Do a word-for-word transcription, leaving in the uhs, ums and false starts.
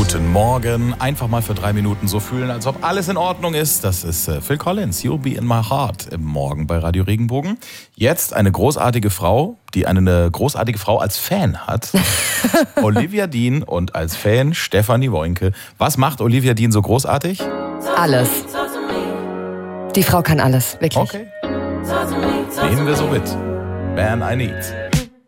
Guten Morgen. Einfach mal für drei Minuten so fühlen, als ob alles in Ordnung ist. Das ist äh, Phil Collins, You'll Be in My Heart im Morgen bei Radio Regenbogen. Jetzt eine großartige Frau, die eine großartige Frau als Fan hat. Olivia Dean und als Fan Stefanie Woinke. Was macht Olivia Dean so großartig? Alles. Die Frau kann alles, wirklich. Okay. Nehmen wir so mit. Man I Need.